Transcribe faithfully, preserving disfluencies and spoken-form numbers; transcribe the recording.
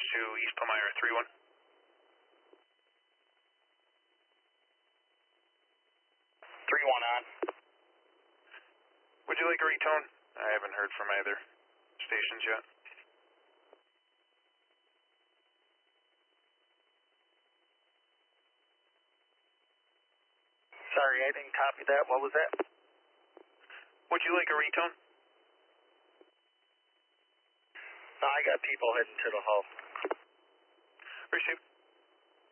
to East Palmyra, three one. three one on. Would you like a retone? I haven't heard from either stations yet. Sorry, I didn't copy that. What was that? Would you like a retone? No, I got people heading to the hull. Receive.